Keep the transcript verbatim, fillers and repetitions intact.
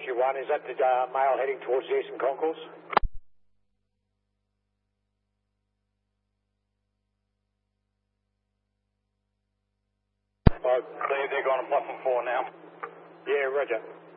Issue one, is that the uh, male heading towards the eastern concourse? Oh, they're, they're going to platform four now. Yeah, roger.